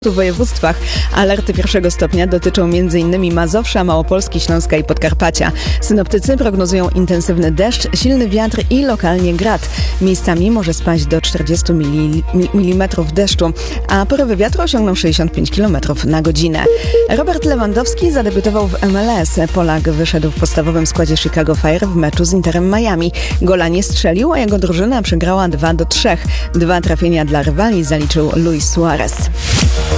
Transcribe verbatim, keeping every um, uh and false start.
W województwach alerty pierwszego stopnia dotyczą między innymi Mazowsza, Małopolski, Śląska i Podkarpacia. Synoptycy prognozują intensywny deszcz, silny wiatr i lokalnie grad. Miejscami może spaść do czterdziestu milimetrów deszczu, a porywy wiatru osiągną sześćdziesiąt pięć kilometrów na godzinę. Robert Lewandowski zadebiutował w M L S. Polak wyszedł w podstawowym składzie Chicago Fire w meczu z Interem Miami. Gola nie strzelił, a jego drużyna przegrała dwa do trzech. Dwa trafienia dla rywali zaliczył Luis Suarez.